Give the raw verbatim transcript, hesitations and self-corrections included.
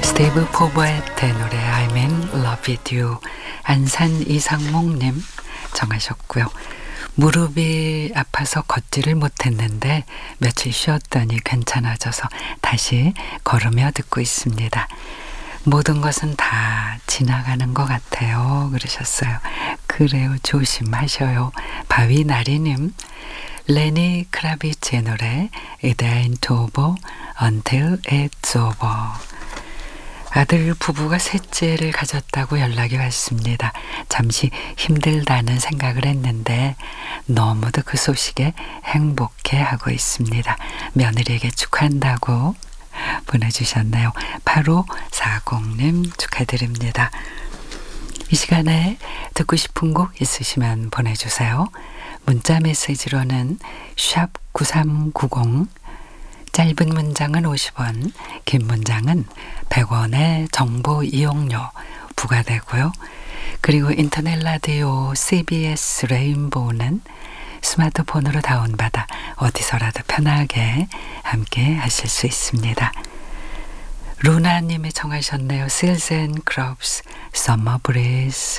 스티브 포버의 노래 I'm in love with you. 안산 이상목님 정하셨고요. 무릎이 아파서 걷지를 못했는데 며칠 쉬었더니 괜찮아져서 다시 걸으며 듣고 있습니다. 모든 것은 다 지나가는 것 같아요. 그러셨어요. 그래요. 조심하셔요. 바위나리님. 레니 크라비치의 노래 It ain't over until it's over. 아들 부부가 셋째를 가졌다고 연락이 왔습니다. 잠시 힘들다는 생각을 했는데 너무도 그 소식에 행복해하고 있습니다. 며느리에게 축하한다고 보내주셨네요. 팔오사공님 축하드립니다. 이 시간에 듣고 싶은 곡 있으시면 보내주세요. 문자 메시지로는 샵 구삼구공, 짧은 문장은 오십 원, 긴 문장은 백 원의 정보 이용료 부과되고요. 그리고 인터넷 라디오 씨비에스 레인보우는 스마트폰으로 다운받아 어디서라도 편하게 함께 하실 수 있습니다. 루나님이 청하셨네요. Seals and Crops, Summer Breeze.